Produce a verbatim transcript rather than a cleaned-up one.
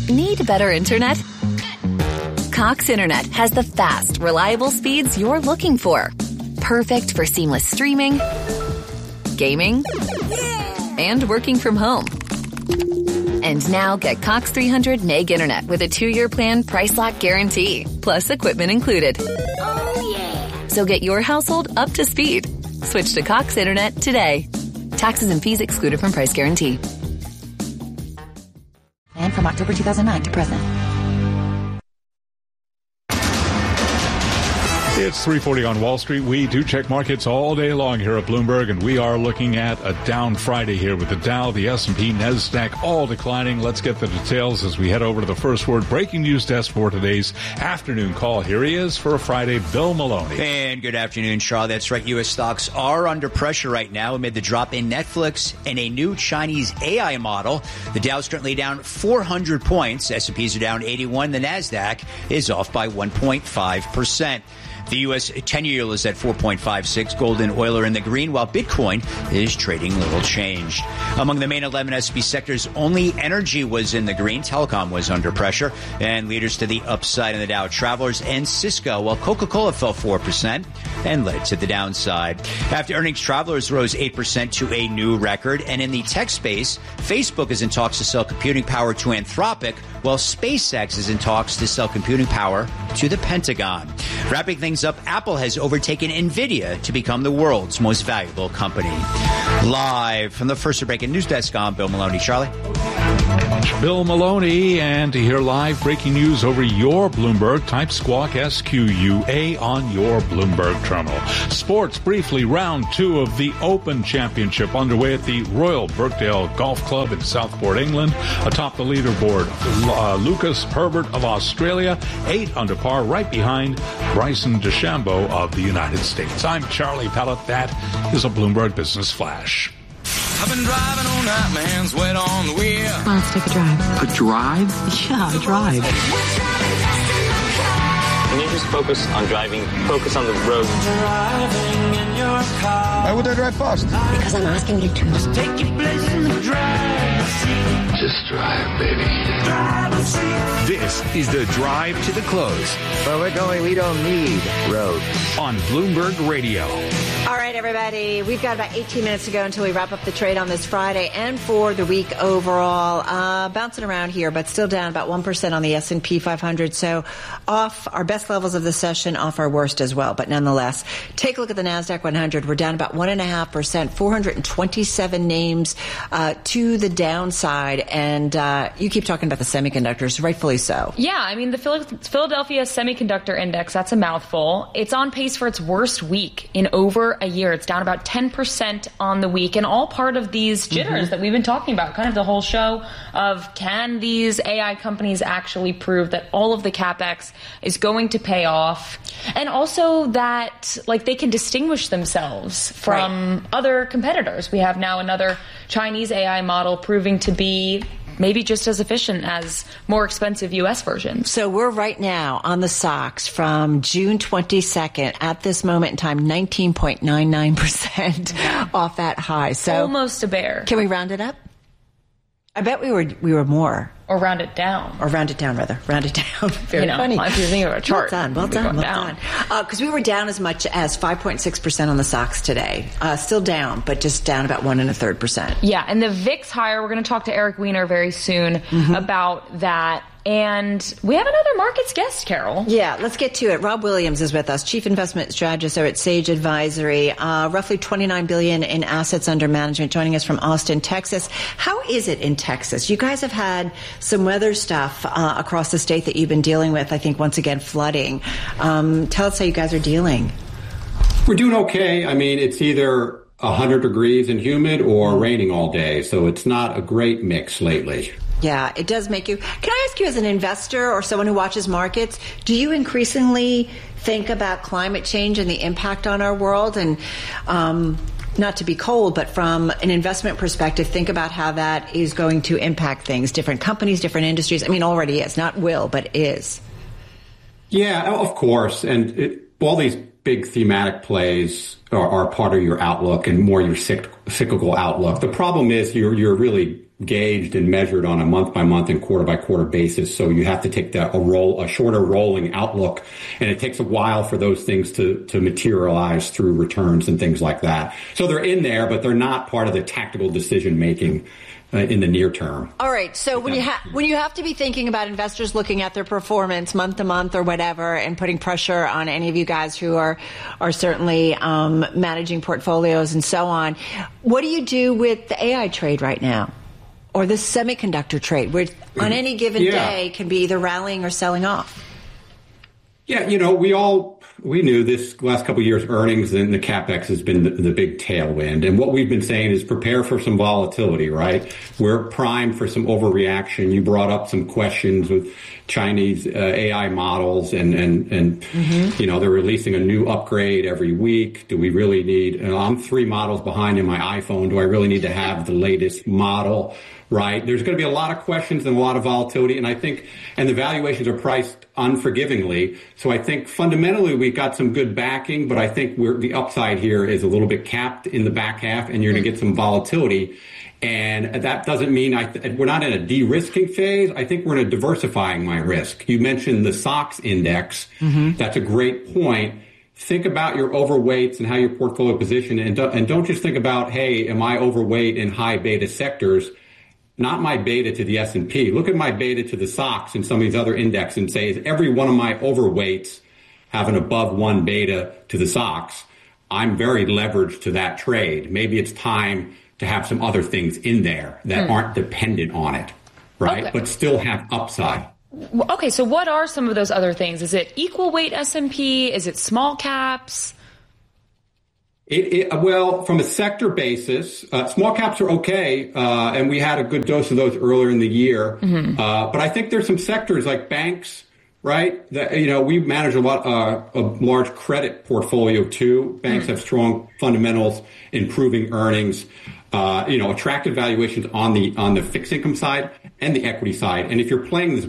Need better internet? Cox Internet has the fast, reliable speeds you're looking for. Perfect for seamless streaming, gaming, and working from home. And now get Cox three hundred meg internet with a two-year plan price lock guarantee, plus equipment included. Oh, yeah. So get your household up to speed. Switch to Cox Internet today. Taxes and fees excluded from price guarantee. And from October two thousand nine to present. It's three forty on Wall Street. We do check markets all day long here at Bloomberg, and we are looking at a down Friday here with the Dow, the S and P, NASDAQ all declining. Let's get the details as we head over to the first word breaking news desk for today's afternoon call. Here he is for a Friday, Bill Maloney. And good afternoon, Charlie. That's right. U S stocks are under pressure right now amid the drop in Netflix and a new Chinese A I model. The Dow's currently down four hundred points. S and P's are down eighty-one. The NASDAQ is off by one point five percent. The U S ten-year yield is at four point five six. Gold and oil are in the green, while Bitcoin is trading little changed. Among the main eleven S and P sectors, only energy was in the green. Telecom was under pressure. And leaders to the upside in the Dow, Travelers and Cisco, while Coca-Cola fell four percent and led to the downside. After earnings, Travelers rose eight percent to a new record. And in the tech space, Facebook is in talks to sell computing power to Anthropic, while SpaceX is in talks to sell computing power to the Pentagon. Wrapping things up, Apple has overtaken NVIDIA to become the world's most valuable company. Live from the First Breaking News Desk, I'm Bill Maloney. Charlie? Bill Maloney, and to hear live breaking news over your Bloomberg, type Squawk S Q U A on your Bloomberg terminal. Sports, briefly, round two of the Open Championship underway at the Royal Birkdale Golf Club in Southport, England. Atop the leaderboard, uh, Lucas Herbert of Australia, eight under par, right behind Bryson DeChambeau of the United States. I'm Charlie Pellet. That is a Bloomberg Business Flash. I've been driving all night, my hands wet on the wheel. Come on, let's take a drive. A drive? Yeah, a drive. Can you just focus on driving? Focus on the road. Driving in your car. Why would I drive fast? Because I'm asking you to. Just take your place in the driver's seat. Just drive, baby. Driver's seat. This is the drive to the close. Where we're going, we don't need roads. On Bloomberg Radio. All right, everybody. We've got about eighteen minutes to go until we wrap up the trade on this Friday and for the week overall. Uh, bouncing around here, but still down about one percent on the S and P five hundred. So off our best levels of the session, off our worst as well. But nonetheless, take a look at the NASDAQ one hundred. We're down about one point five percent, four hundred twenty-seven names uh, to the downside. And uh, you keep talking about the semiconductors, rightfully so. Yeah, I mean, the Philadelphia Semiconductor Index, that's a mouthful. It's on pace for its worst week in over a year. It's down about ten percent on the week, and all part of these jitters mm-hmm. that we've been talking about, kind of the whole show of can these A I companies actually prove that all of the CapEx is going to pay off, and also that like they can distinguish themselves from right. other competitors. We have now another Chinese A I model proving to be maybe just as efficient as more expensive U S versions. So we're right now on the S O X from June twenty-second at this moment in time, nineteen point nine nine percent off that high. So almost a bear. Can we round it up? I bet we were we were more. Or round it down. Or round it down, rather. Round it down. Very you know, funny. If you're thinking of a chart. Well done, well done, well down. done. Because uh, we were down as much as five point six percent on the S O X today. Uh, still down, but just down about one and a third percent. Yeah, and the V I X higher. We're going to talk to Eric Weiner very soon mm-hmm. about that. And we have another markets guest, Carol. Yeah, let's get to it. Rob Williams is with us, Chief Investment Strategist at Sage Advisory. Uh, roughly twenty-nine billion dollars in assets under management, joining us from Austin, Texas. How is it in Texas? You guys have had some weather stuff uh, across the state that you've been dealing with, I think, once again, flooding. Um, tell us how you guys are dealing. We're doing okay. I mean, it's either one hundred degrees and humid or raining all day, so it's not a great mix lately. Yeah, it does make you. Can I ask you, as an investor or someone who watches markets, do you increasingly think about climate change and the impact on our world? And um, not to be cold, but from an investment perspective, think about how that is going to impact things, different companies, different industries. I mean, already is, not will, but is. Yeah, of course. And it, all these big thematic plays are, are part of your outlook and more your cyclical outlook. The problem is you're you're really gauged and measured on a month by month and quarter by quarter basis. So you have to take that a roll, a shorter rolling outlook, and it takes a while for those things to, to materialize through returns and things like that. So they're in there, but they're not part of the tactical decision making uh, in the near term. All right. So when you ha- when you have to be thinking about investors looking at their performance month to month or whatever, and putting pressure on any of you guys who are are certainly um, managing portfolios and so on, what do you do with the A I trade right now, or the semiconductor trade, which on any given yeah. day can be either rallying or selling off? Yeah, you know, we all, we knew this last couple of years earnings and the CapEx has been the, the big tailwind. And what we've been saying is prepare for some volatility, right? We're primed for some overreaction. You brought up some questions with Chinese uh, A I models and, and, and mm-hmm. you know, they're releasing a new upgrade every week. Do we really need, you know, I'm three models behind in my iPhone. Do I really need to have the latest model? Right. There's going to be a lot of questions and a lot of volatility. And I think, and the valuations are priced unforgivingly. So I think fundamentally we got some good backing, but I think we're, the upside here is a little bit capped in the back half, and you're going to get some volatility. And that doesn't mean I th- we're not in a de-risking phase. I think we're in a diversifying my risk. You mentioned the S O X index. Mm-hmm. That's a great point. Think about your overweights and how your portfolio position, and, do, and don't just think about, hey, am I overweight in high beta sectors? Not my beta to the S and P. Look at my beta to the S O X and some of these other indexes and say, is every one of my overweights have an above one beta to the S O X? I'm very leveraged to that trade. Maybe it's time to have some other things in there that hmm. aren't dependent on it, right? Okay. But still have upside. Okay, so what are some of those other things? Is it equal weight S and P? Is it small caps? It, it, well, from a sector basis, uh, small caps are okay, uh, and we had a good dose of those earlier in the year. Mm-hmm. Uh, but I think there's some sectors like banks, right? That, you know, we manage a lot, uh, a large credit portfolio too. Banks mm-hmm. have strong fundamentals, improving earnings, uh, you know, attractive valuations on the on the fixed income side and the equity side. And if you're playing this